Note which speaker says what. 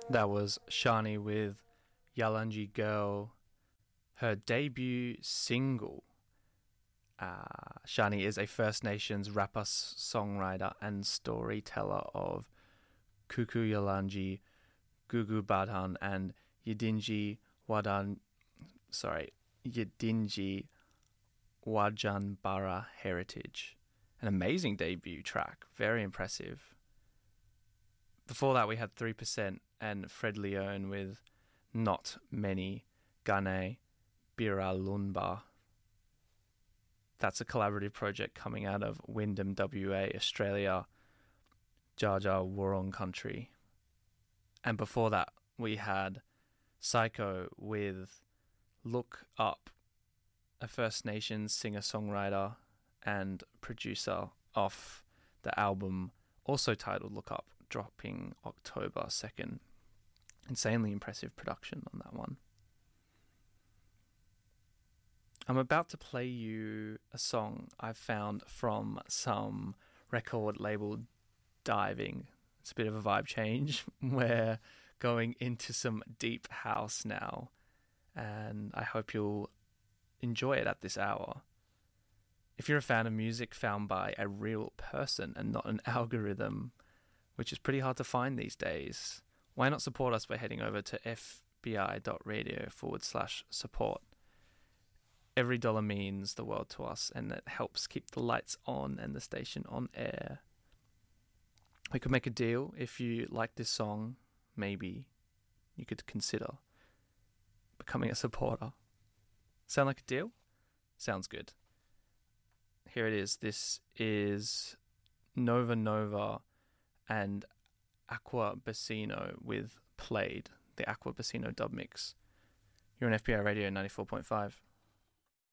Speaker 1: That was Shani with Yalanji Girl, her debut single. Shani is a First Nations rapper, songwriter, and storyteller of Kuku Yalanji, Gugu Badhan, and Yidinji Wajanbara heritage. An amazing debut track, very impressive. Before that, we had 3% and Fred Leone with Not Many Gane Biralunba. That's a collaborative project coming out of Wyndham, WA, Australia, Jar Jar Wurrung country. And before that, we had Psycho with Look Up, a First Nations singer-songwriter and producer off the album, also titled Look Up, dropping October 2nd. Insanely impressive production on that one. I'm about to play you a song I've found from some record label diving. It's a bit of a vibe change. We're going into some deep house now, and I hope you'll enjoy it at this hour. If you're a fan of music found by a real person and not an algorithm, which is pretty hard to find these days, why not support us by heading over to fbi.radio/support. Every dollar means the world to us, and it helps keep the lights on and the station on air. We could make a deal. If you like this song, maybe you could consider becoming a supporter. Sound like a deal? Sounds good. Here it is. This is Nova Nova and Aqua Bassino with Played, the Aqua Bassino dub mix. You're on FBI Radio 94.5.